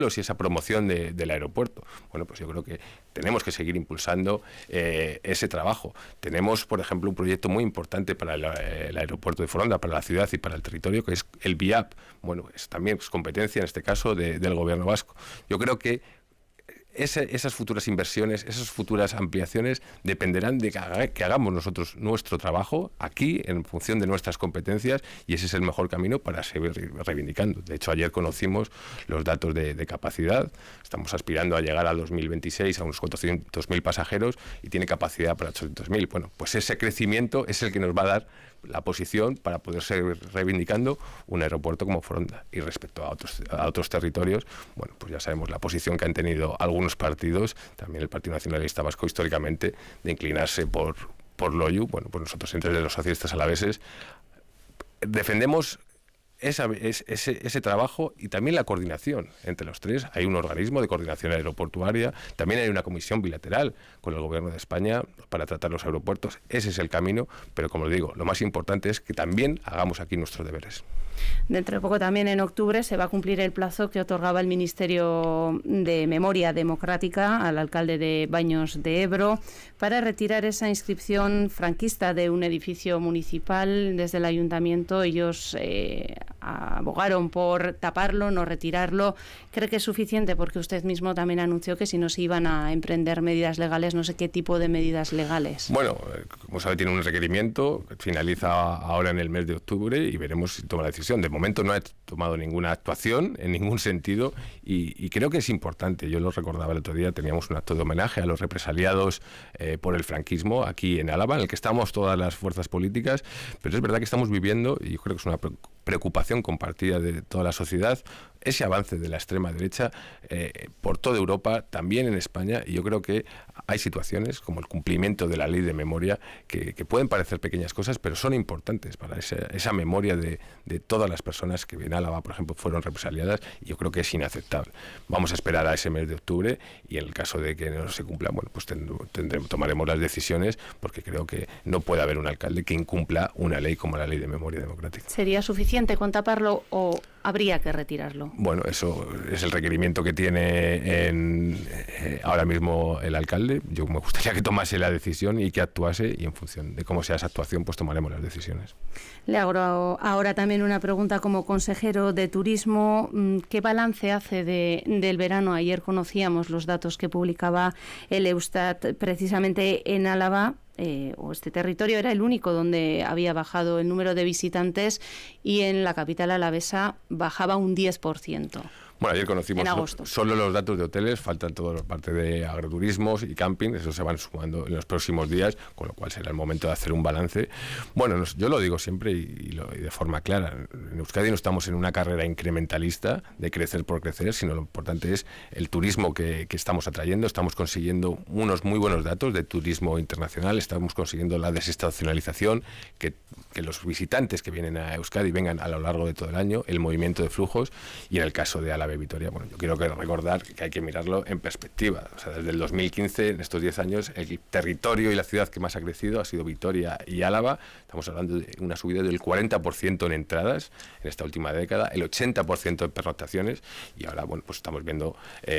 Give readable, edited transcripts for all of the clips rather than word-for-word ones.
y esa promoción del aeropuerto. Bueno, pues yo creo que tenemos que seguir impulsando ese trabajo. Tenemos, por ejemplo, un proyecto muy importante para el aeropuerto de Foronda, para la ciudad y para el territorio, que es el VIAP. Bueno, también es competencia, en este caso, del gobierno vasco. Yo creo que esas futuras inversiones, esas futuras ampliaciones dependerán de que hagamos nosotros nuestro trabajo aquí en función de nuestras competencias, y ese es el mejor camino para seguir reivindicando. De hecho, ayer conocimos los datos de capacidad. Estamos aspirando a llegar al 2026 a unos 400.000 pasajeros y tiene capacidad para 800.000. Bueno, pues ese crecimiento es el que nos va a dar la posición para poder seguir reivindicando un aeropuerto como Foronda. Y respecto a otros territorios, bueno, pues ya sabemos la posición que han tenido algunos partidos, también el Partido Nacionalista Vasco históricamente, de inclinarse por Loiu. Bueno, pues nosotros, entre los socialistas alaveses, defendemos ese trabajo y también la coordinación entre los tres. Hay un organismo de coordinación aeroportuaria, también hay una comisión bilateral con el Gobierno de España para tratar los aeropuertos. Ese es el camino, pero como digo, lo más importante es que también hagamos aquí nuestros deberes. Dentro de poco, también en octubre, se va a cumplir el plazo que otorgaba el Ministerio de Memoria Democrática al alcalde de Baños de Ebro para retirar esa inscripción franquista de un edificio municipal. Desde el ayuntamiento ellos abogaron por taparlo, no retirarlo. ¿Cree que es suficiente? Porque usted mismo también anunció que si no se iban a emprender medidas legales, no sé qué tipo de medidas legales. Bueno, como sabe, tiene un requerimiento que finaliza ahora en el mes de octubre y veremos si toma la decisión. De momento no ha tomado ninguna actuación en ningún sentido y creo que es importante. Yo lo recordaba el otro día, teníamos un acto de homenaje a los represaliados por el franquismo aquí en Álava, en el que estamos todas las fuerzas políticas, pero es verdad que estamos viviendo, y yo creo que es una preocupación compartida de toda la sociedad, ese avance de la extrema derecha por toda Europa, también en España, y yo creo que hay situaciones como el cumplimiento de la ley de memoria que pueden parecer pequeñas cosas, pero son importantes para esa memoria de todas las personas que en Álava, por ejemplo, fueron represaliadas, y yo creo que es inaceptable. Vamos a esperar a ese mes de octubre y en el caso de que no se cumpla, bueno, pues tomaremos las decisiones, porque creo que no puede haber un alcalde que incumpla una ley como la ley de memoria democrática. ¿Sería suficiente con taparlo o habría que retirarlo? Bueno, eso es el requerimiento que tiene ahora mismo el alcalde. Yo me gustaría que tomase la decisión y que actuase, y en función de cómo sea esa actuación, pues tomaremos las decisiones. Le hago ahora también una pregunta como consejero de Turismo. ¿Qué balance hace del verano? Ayer conocíamos los datos que publicaba el Eustat precisamente en Álava. Este territorio era el único donde había bajado el número de visitantes, y en la capital alavesa bajaba un 10%. Bueno, ayer conocimos solo los datos de hoteles, faltan toda la parte de agroturismos y camping, eso se van sumando en los próximos días, con lo cual será el momento de hacer un balance. Bueno, yo lo digo siempre y de forma clara, en Euskadi no estamos en una carrera incrementalista de crecer por crecer, sino lo importante es el turismo que estamos atrayendo. Estamos consiguiendo unos muy buenos datos de turismo internacional, estamos consiguiendo la desestacionalización, que los visitantes que vienen a Euskadi vengan a lo largo de todo el año, el movimiento de flujos, y en el caso de Álava y Vitoria, bueno, yo quiero recordar que hay que mirarlo en perspectiva. O sea, desde el 2015, en estos 10 años, el territorio y la ciudad que más ha crecido ha sido Vitoria y Álava. Estamos hablando de una subida del 40% en entradas en esta última década, el 80% en pernoctaciones, y ahora, bueno, pues estamos viendo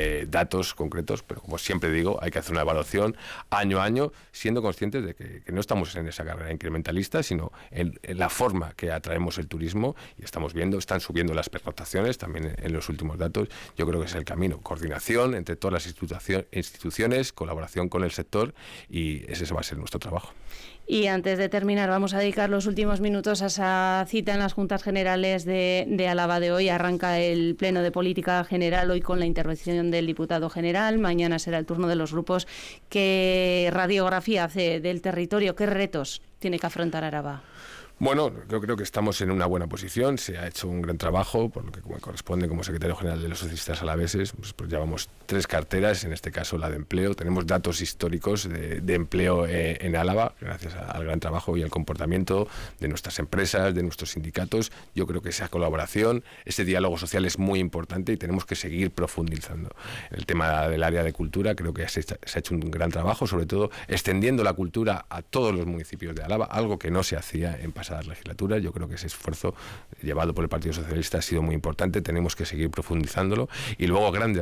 datos concretos, pero como siempre digo, hay que hacer una evaluación año a año, siendo conscientes de que no estamos en esa carrera incrementalista, sino en la forma que atraemos el turismo, y estamos viendo, están subiendo las pernoctaciones también en los últimos datos. Yo creo que es el camino, coordinación entre todas las instituciones, colaboración con el sector, y ese va a ser nuestro trabajo. Y antes de terminar, vamos a dedicar los últimos minutos a esa cita en las Juntas Generales de Álava de hoy. Arranca el Pleno de Política General hoy con la intervención del diputado general. Mañana será el turno de los grupos. ¿Qué radiografía hace del territorio? ¿Qué retos tiene que afrontar Álava? Bueno, yo creo que estamos en una buena posición, se ha hecho un gran trabajo, por lo que me corresponde como secretario general de los socialistas alaveses, pues llevamos 3 carteras, en este caso la de empleo, tenemos datos históricos de empleo en Álava, gracias al gran trabajo y al comportamiento de nuestras empresas, de nuestros sindicatos. Yo creo que esa colaboración, ese diálogo social es muy importante y tenemos que seguir profundizando. En el tema del área de cultura creo que se ha hecho un gran trabajo, sobre todo extendiendo la cultura a todos los municipios de Álava, algo que no se hacía en pasados pasadas legislaturas. Yo creo que ese esfuerzo llevado por el Partido Socialista ha sido muy importante, tenemos que seguir profundizándolo, y luego grandes